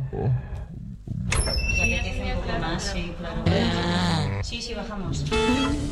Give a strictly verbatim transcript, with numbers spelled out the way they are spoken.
¿Te apetece un poco más? Sí, claro. Sí, sí, bajamos.